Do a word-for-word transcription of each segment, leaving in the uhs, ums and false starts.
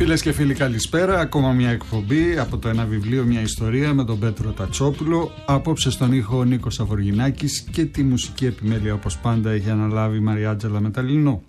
Φίλες και φίλοι, καλησπέρα. Ακόμα μια εκπομπή από το Ένα Βιβλίο, μια ιστορία με τον Πέτρο Τατσόπουλο. Απόψε στον ήχο ο Νίκος Αβοργινάκης και τη μουσική επιμέλεια, όπως πάντα, έχει αναλάβει η Μαριάτζελα Μεταλλινού.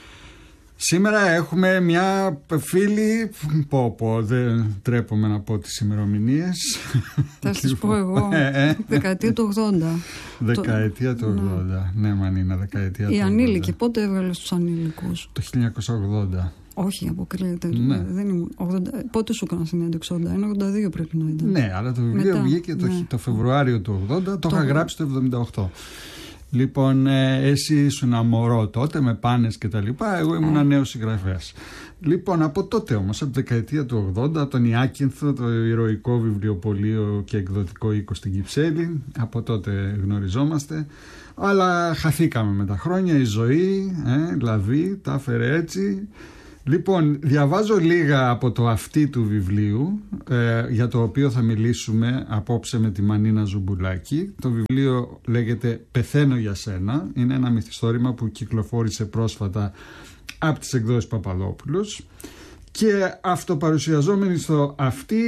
Σήμερα έχουμε μια φίλη. Πω, πω, δεν τρέπομαι να πω τις ημερομηνίες. Θα σας πω εγώ. Δεκαετία του ογδόντα. Δεκαετία του ογδόντα. Ναι, Μανίνα, δεκαετία του ογδόντα. Οι ανήλικοι, πότε έβγαλε τους ανήλικους? Το χίλια εννιακόσια ογδόντα. Όχι, αποκλείεται. Ναι. Δεν ήμουν, ογδόντα, πότε σου έκανα συνέντευξη? ογδόντα ένα ογδόντα δύο πρέπει να ήταν. Ναι, αλλά το βιβλίο Μετά, βγήκε το, ναι. το Φεβρουάριο του ογδόντα. Το, Το... είχα γράψει το εβδομήντα οκτώ. Λοιπόν, ε, εσύ ήσουν μωρό τότε με πάνες και τα λοιπά. Εγώ ήμουν yeah. νέος συγγραφέας. Λοιπόν, από τότε όμως, από τη δεκαετία του ογδόντα, τον Ιάκυνθο, το ηρωικό βιβλιοπωλείο και εκδοτικό οίκο στην Κυψέλη, από τότε γνωριζόμαστε. Αλλά χαθήκαμε με τα χρόνια, η ζωή, ε, λαβή, τα έφερε έτσι. Λοιπόν, διαβάζω λίγα από το αυτί του βιβλίου, ε, για το οποίο θα μιλήσουμε απόψε με τη Μανίνα Ζουμπουλάκη. Το βιβλίο λέγεται «Πεθαίνω για σένα». Είναι ένα μυθιστόρημα που κυκλοφόρησε πρόσφατα από τις εκδόσεις Παπαδόπουλος. Και αυτοπαρουσιαζόμενη στο αυτί,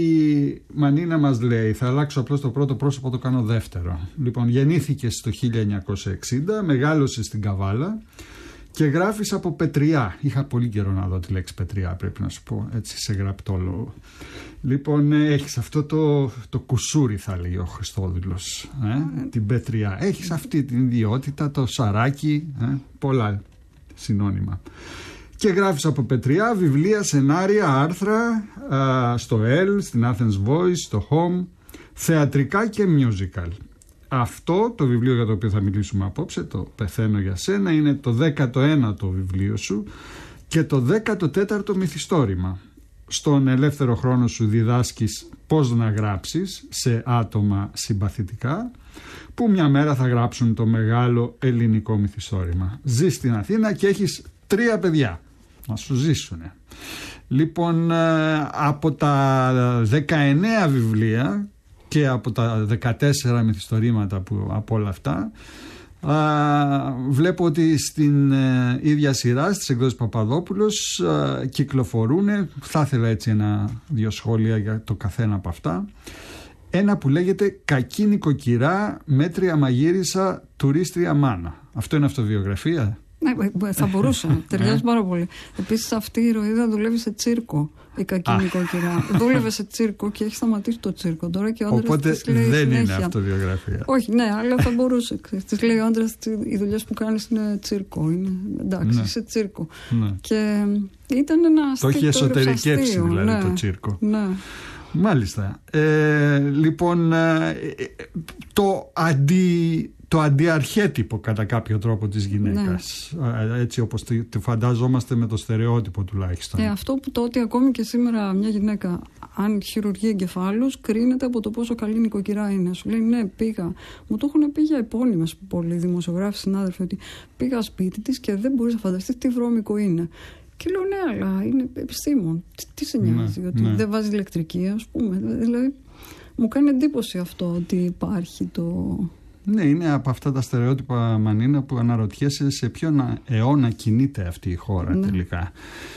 η Μανίνα μας λέει, θα αλλάξω απλώς το πρώτο πρόσωπο, το κάνω δεύτερο. Λοιπόν, γεννήθηκε στο χίλια εννιακόσια εξήντα, μεγάλωσε στην Καβάλα και γράφεις από Πετριά. Είχα πολύ καιρό να δω τη λέξη Πετριά, πρέπει να σου πω, έτσι σε γραπτό λόγο. Λοιπόν, έχεις αυτό το, το κουσούρι, θα λέει ο Χριστόδουλος, ε, την Πετριά. Έχεις αυτή την ιδιότητα, το σαράκι, ε, πολλά συνώνυμα. Και γράφεις από Πετριά βιβλία, σενάρια, άρθρα α, στο L, στην Athens Voice, στο Home, θεατρικά και musical. Αυτό το βιβλίο για το οποίο θα μιλήσουμε απόψε, το «Πεθαίνω για σένα», είναι το δέκατο ένατο βιβλίο σου και το δέκατο τέταρτο μυθιστόρημα. Στον ελεύθερο χρόνο σου διδάσκεις πώς να γράψεις σε άτομα συμπαθητικά, που μια μέρα θα γράψουν το μεγάλο ελληνικό μυθιστόρημα. Ζεις στην Αθήνα και έχεις τρία παιδιά να σου ζήσουνε. Λοιπόν, από τα δεκαεννέα βιβλία και από τα δεκατέσσερα μυθιστορήματα που από όλα αυτά, α, βλέπω ότι στην ε, ίδια σειρά στις εκδόσεις Παπαδόπουλος α, κυκλοφορούν, θα ήθελα έτσι ένα-δύο σχόλια για το καθένα από αυτά, ένα που λέγεται «Κακή νοικοκυρά, μέτρια μαγείρισα, τουρίστρια μάνα». Αυτό είναι αυτοβιογραφία? Ναι, θα μπορούσα. Ταιριάζει πάρα πολύ. Επίσης, αυτή η ηρωίδα δουλεύει σε τσίρκο. Η κακή νοικοκυρά. Δούλευε σε τσίρκο και έχει σταματήσει το τσίρκο τώρα και ο άντρας Οπότε της λέει δεν συνέχεια. Είναι αυτοβιογραφία. Όχι, ναι, αλλά θα μπορούσε. Της λέει ο άντρας, οι δουλειές που κάνεις είναι τσίρκο. Είναι, εντάξει, ναι. είσαι τσίρκο. Ναι. Και ήταν ένα το έχει εσωτερικεύσει δηλαδή, ναι, το τσίρκο. Ναι. Μάλιστα. Ε, λοιπόν, ε, το αντι... το αντιαρχέτυπο κατά κάποιο τρόπο της γυναίκας, ναι. Έτσι όπως το φαντάζομαστε με το στερεότυπο τουλάχιστον. Ε, αυτό που το ότι ακόμη και σήμερα μια γυναίκα αν χειρουργεί εγκεφάλους κρίνεται από το πόσο καλή νοικοκυρά είναι. Σου λέει ναι, πήγα, μου το έχουν πει για επώνυμες πολλοί δημοσιογράφοι συνάδελφοι, ότι πήγα σπίτι της και δεν μπορείς να φανταστείς τι βρώμικο είναι. Και λέω ναι, αλλά είναι επιστήμον. Τι, τι σε νοιάζει, ναι, ότι ναι. δεν βάζει ηλεκτρική, ας πούμε. Δηλαδή μου κάνει εντύπωση αυτό ότι υπάρχει το... Ναι, είναι από αυτά τα στερεότυπα, Μανίνα, που αναρωτιέσαι σε ποιον αιώνα κινείται αυτή η χώρα, ναι. τελικά.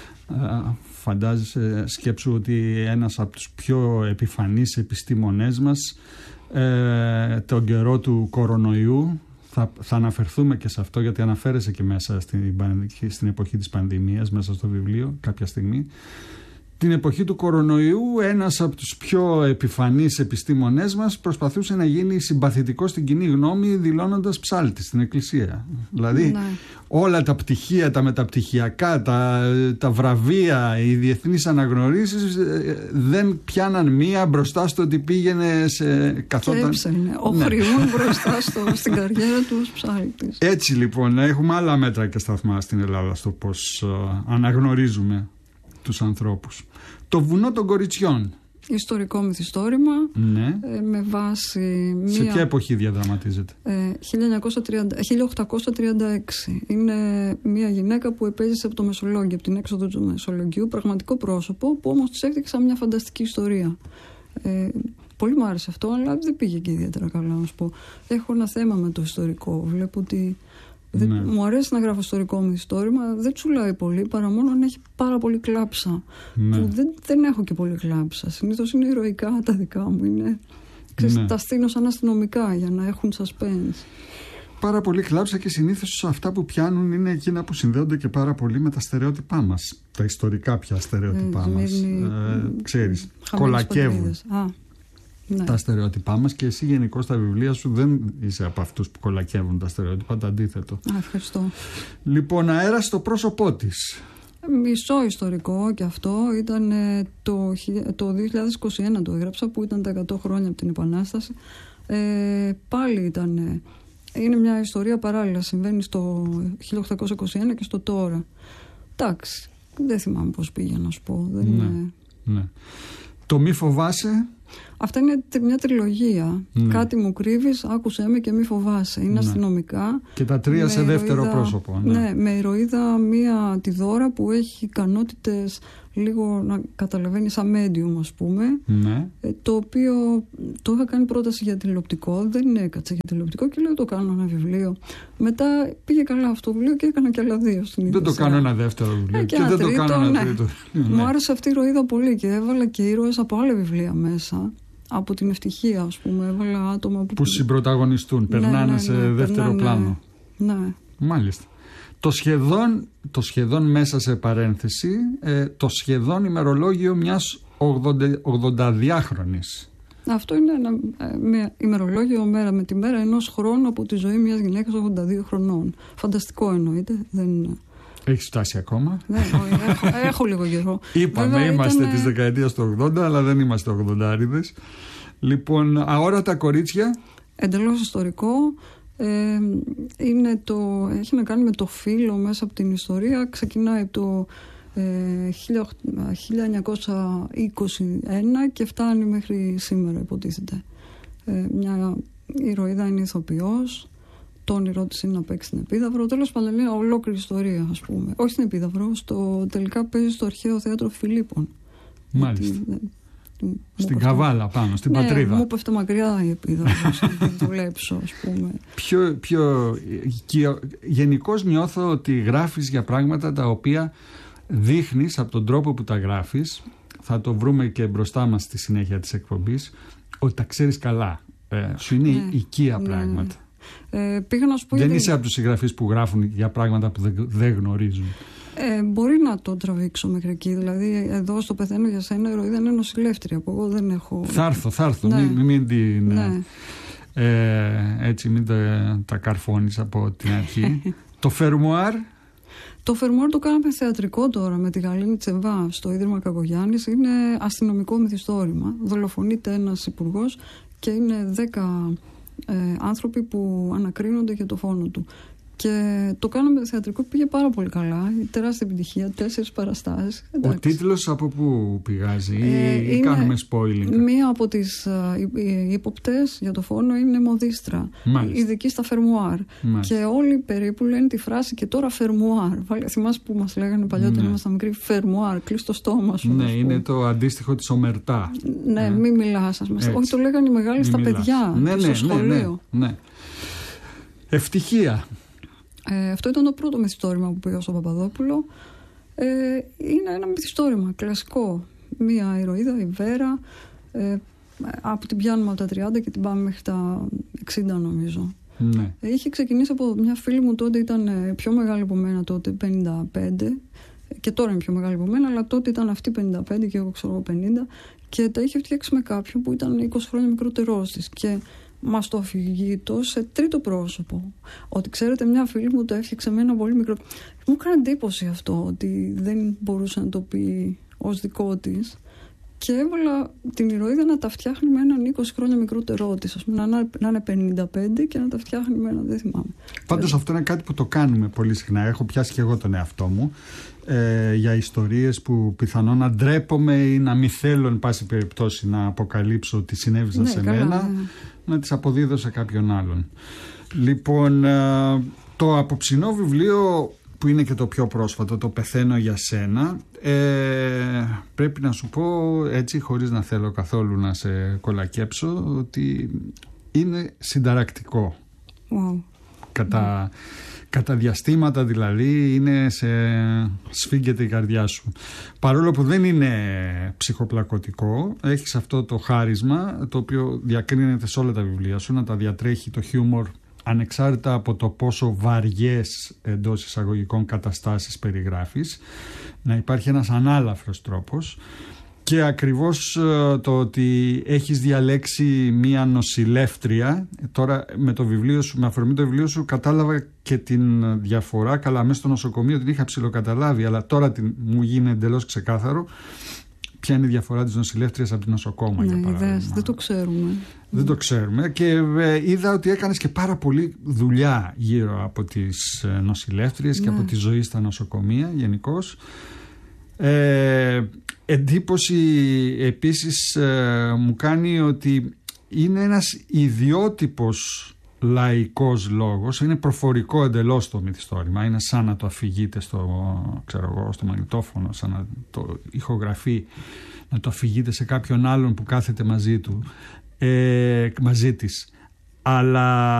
Φαντάζεσαι, σκέψου ότι ένας από τους πιο επιφανείς επιστήμονές μας, ε, τον καιρό του κορονοϊού, θα, θα αναφερθούμε και σε αυτό, γιατί αναφέρεσαι και μέσα στην, στην εποχή της πανδημίας, μέσα στο βιβλίο κάποια στιγμή. Την εποχή του κορονοϊού, ένας από τους πιο επιφανείς επιστήμονές μας προσπαθούσε να γίνει συμπαθητικός στην κοινή γνώμη, δηλώνοντας ψάλτη στην εκκλησία. Δηλαδή ναι. όλα τα πτυχία, τα μεταπτυχιακά, τα, τα βραβεία, οι διεθνείς αναγνωρίσεις δεν πιάναν μία μπροστά στο ότι πήγαινε σε καθόταν... Και έψελνε, οχριούν ναι. μπροστά στο, στην καριέρα του ως ψάλτης. Έτσι λοιπόν, έχουμε άλλα μέτρα και σταθμά στην Ελλάδα στο πώς uh, αναγνωρίζουμε τους ανθρώπους. Το βουνό των κοριτσιών. Ιστορικό μυθιστόρημα, ναι. ε, με βάση μία... Σε ποια εποχή διαδραματίζεται? Ε, χίλια οκτακόσια τριάντα έξι. Είναι μια γυναίκα που επέζησε από το Μεσολόγγιο, από την έξοδο του Μεσολογγίου, πραγματικό πρόσωπο, που όμως της έφτιαξε σαν μια φανταστική ιστορία. Ε, πολύ μου άρεσε αυτό, αλλά δεν πήγε και ιδιαίτερα καλά, να σου πω. Έχω ένα θέμα με το ιστορικό. Βλέπω ότι Δεν, ναι. Μου αρέσει να γράφω ιστορικό μυθιστόρημα, δεν τσουλάει πολύ, παρά μόνο αν έχει πάρα πολύ κλάψα. Ναι. Που δεν, δεν έχω και πολύ κλάψα. Συνήθως είναι ηρωικά τα δικά μου. Είναι, ξέρεις, ναι. Τα στείνω σαν αστυνομικά για να έχουν suspense. Πάρα πολύ κλάψα και συνήθως αυτά που πιάνουν είναι εκείνα που συνδέονται και πάρα πολύ με τα στερεότυπά μας. Τα ιστορικά πια στερεότυπά ε, μας. Σμύρνη, ε, ξέρεις, χαμένες κολακεύουν. πατρίδες. Α, ναι. Τα στερεότυπά μας και εσύ γενικώς στα βιβλία σου δεν είσαι από αυτούς που κολακεύουν τα στερεότυπα, το αντίθετο. Α, ευχαριστώ. Λοιπόν, αέρα στο πρόσωπό της. Μισό ιστορικό και αυτό ήταν ε, το, το δύο χιλιάδες είκοσι ένα το έγραψα, που ήταν τα εκατό χρόνια από την Επανάσταση. Ε, πάλι ήταν, ε, είναι μια ιστορία παράλληλα, συμβαίνει στο χίλια οκτακόσια είκοσι ένα και στο τώρα. Εντάξει, δεν θυμάμαι πώς πήγε να σου πω. Δεν ναι, είναι... ναι. Το μη φοβάσαι. Αυτά είναι μια τριλογία. Ναι. Κάτι μου κρύβεις, άκουσέ με και μη φοβάσαι. Είναι ναι. αστυνομικά. Και τα τρία σε δεύτερο ηρωίδα, πρόσωπο. Ναι. ναι, με ηρωίδα μία τη Δώρα που έχει ικανότητες λίγο να καταλαβαίνει σαν medium, ας πούμε. Ναι. Ε, το οποίο το είχα κάνει πρόταση για τηλεοπτικό, δεν έκατσα για τηλεοπτικό και λέω το κάνω ένα βιβλίο. Μετά πήγε καλά αυτό το βιβλίο και έκανα και άλλα δύο στην ίδια. Δεν το κάνω ένα δεύτερο βιβλίο ε, και, και δεν τρίτο, το κάνω ένα ναι. τρίτο. Μου ναι. άρεσε αυτή η ηρωίδα πολύ και έβαλα και ήρωες από άλλα βιβλία μέσα. Από την ευτυχία, ας πούμε, έβαλα άτομα που, που συμπροταγωνιστούν, περνάνε ναι, ναι, ναι, σε δεύτερο περνάνε, πλάνο. Ναι. Μάλιστα. Το σχεδόν, το σχεδόν μέσα σε παρένθεση, ε, το σχεδόν ημερολόγιο μιας ογδονταδιάχρονης. Αυτό είναι ένα με ημερολόγιο μέρα με τη μέρα ενός χρόνου από τη ζωή μιας γυναίκας ογδόντα δύο χρονών. Φανταστικό εννοείται. Δεν... Έχεις φτάσει ακόμα? Ναι, έχω, έχω λίγο καιρό. Είπαμε, βέβαια, είμαστε ήταν... της δεκαετίας του ογδόντα, αλλά δεν είμαστε ογδοντάριδες. Λοιπόν, αόρατα κορίτσια. Εντελώς ιστορικό. Ε, είναι το, έχει να κάνει με το φύλο μέσα από την ιστορία. Ξεκινάει το ε, χίλια εννιακόσια είκοσι ένα και φτάνει μέχρι σήμερα, υποτίθεται. Ε, μια ηρωίδα είναι ηθοποιός. Το όνειρό της είναι να παίξει στην Επίδαυρο. Τέλος πάντων, είναι ολόκληρη ιστορία, ας πούμε. Όχι στην Επίδαυρο, στο, τελικά παίζει στο Αρχαίο Θέατρο Φιλίππων. Μάλιστα. Γιατί, στην Καβάλα πάνω, στην ναι, πατρίδα. Μου πέφτει μακριά η Επίδαυρος να δουλέψω, ας πούμε. Πιο, πιο, γενικώς νιώθω ότι γράφεις για πράγματα τα οποία δείχνεις από τον τρόπο που τα γράφεις. Θα το βρούμε και μπροστά μας στη συνέχεια της εκπομπής, ότι τα ξέρεις καλά. Ε, σου είναι ναι, οικία ναι, πράγματα. Ε, πήγα να σου πω δεν γιατί... είσαι από τους συγγραφείς που γράφουν για πράγματα που δεν, δεν γνωρίζουν. Ε, μπορεί να το τραβήξω μέχρι εκεί. Δηλαδή, εδώ στο Πεθαίνω για σένα, η ηρωίδα είναι νοσηλεύτρια. Που εγώ δεν έχω. Θα έρθω, θα έρθω. Ναι. Μην, μην την. Ναι. Ε, έτσι, μην τα, τα καρφώνεις από την αρχή. Το φερμουάρ. Το φερμουάρ το κάναμε θεατρικό τώρα με τη Γαλήνη Τσεβά στο Ίδρυμα Κακογιάννης. Είναι αστυνομικό μυθιστόρημα. Δολοφονείται ένας υπουργός και είναι δέκα ε, άνθρωποι που ανακρίνονται για το φόνο του. Και το κάναμε θεατρικό, πήγε πάρα πολύ καλά. Τεράστια επιτυχία, τέσσερις παραστάσεις. Ο τίτλος από πού πηγάζει ε, ή κάνουμε spoiling? Μία από τις uh, ύποπτες για το φόνο είναι μοδίστρα. Μάλιστα. Ειδική στα φερμουάρ. Μάλιστα. Και όλοι περίπου λένε τη φράση και τώρα φερμουάρ. Θυμάσαι που μας λέγανε παλιότερα, ναι. Ήμασταν μικροί, φερμουάρ, κλείς το στόμα σου. Ναι, είναι το αντίστοιχο της ομερτά. Ναι, ε. μην μιλάς. Όχι, το λέγανε οι μεγάλοι μη στα μιλάς. Παιδιά, ναι, στο ναι, σχολείο. Ναι, ναι. Ευτυχία. Ε, αυτό ήταν το πρώτο μυθιστόρημα που πήγα στο Παπαδόπουλο. Ε, είναι ένα μυθιστόρημα κλασικό. Μία ηρωίδα, η Βέρα, ε, από την πιάνουμε από τα τριάντα και την πάμε μέχρι τα εξήντα νομίζω. Ναι. Ε, είχε ξεκινήσει από μια φίλη μου, τότε ήταν πιο μεγάλη από μένα, τότε πενήντα πέντε, και τώρα είναι πιο μεγάλη από μένα, αλλά τότε ήταν αυτή πενήντα πέντε και εγώ ξέρω πενήντα, και τα είχε φτιάξει με κάποιον που ήταν είκοσι χρόνια μικρότερός της. Και μας το αφηγείτο σε τρίτο πρόσωπο. Ότι ξέρετε, μια φίλη μου το έφτιαξε με ένα πολύ μικρό. Μου έκανε εντύπωση αυτό, ότι δεν μπορούσε να το πει ως δικό της. Και έβαλα την ηρωίδα να τα φτιάχνει με έναν είκοσι χρόνια μικρότερό της. Ας πούμε, να, να είναι πενήντα πέντε και να τα φτιάχνει με έναν, δεν θυμάμαι. Πάντως αυτό είναι κάτι που το κάνουμε πολύ συχνά. Έχω πιάσει και εγώ τον εαυτό μου ε, για ιστορίες που πιθανόν να ντρέπομαι ή να μην θέλω, εν πάση περιπτώσει, να αποκαλύψω ότι συνέβησαν ναι, σε καλά, μένα. Ναι. Να τις αποδίδω σε κάποιον άλλον. Λοιπόν, ε, το απόψινό βιβλίο που είναι και το πιο πρόσφατο, το Πεθαίνω για σένα, ε, πρέπει να σου πω έτσι, χωρίς να θέλω καθόλου να σε κολακέψω, ότι είναι συνταρακτικό. Wow. Κατά, Κατά διαστήματα δηλαδή είναι σε... σφίγγεται η καρδιά σου. Παρόλο που δεν είναι ψυχοπλακωτικό, έχεις αυτό το χάρισμα το οποίο διακρίνεται σε όλα τα βιβλία σου, να τα διατρέχει το χιούμορ ανεξάρτητα από το πόσο βαριές εντός εισαγωγικών καταστάσεις περιγράφεις, να υπάρχει ένας ανάλαφρος τρόπος. Και ακριβώς το ότι έχεις διαλέξει μία νοσηλεύτρια, τώρα με το βιβλίο σου, με αφορμή το βιβλίο σου κατάλαβα και την διαφορά, καλά μέσα στο νοσοκομείο την είχα ψιλοκαταλάβει, αλλά τώρα την, μου γίνει εντελώς ξεκάθαρο ποια είναι η διαφορά της νοσηλεύτριας από την νοσοκόμα, ναι, για παράδειγμα. Ιδέες, δεν το ξέρουμε. Δεν το ξέρουμε και ε, είδα ότι έκανες και πάρα πολύ δουλειά γύρω από τις νοσηλεύτριες, ναι, και από τη ζωή στα νοσοκομεία γενικώς. Ε, εντύπωση επίσης ε, μου κάνει ότι είναι ένας ιδιότυπος λαϊκός λόγος, είναι προφορικό εντελώς το μυθιστόρημα, είναι σαν να το αφηγείτε στο, ξέρω εγώ, στο μαγνητόφωνο, σαν να το ηχογραφεί, να το αφηγείτε σε κάποιον άλλον που κάθεται μαζί του, ε, μαζί της, αλλά